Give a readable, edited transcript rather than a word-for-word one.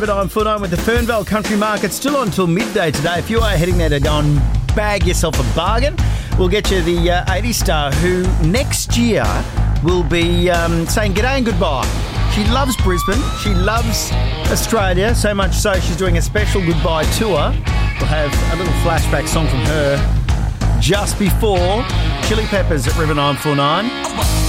But I'm Full-On with the Fernvale Country Market, still on till midday today. If you are heading there to go and bag yourself a bargain, we'll get you the 80 star who next year will be saying g'day and goodbye. She loves Brisbane. She loves Australia, so much so she's doing a special goodbye tour. We'll have a little flashback song from her just before Chili Peppers at River 949.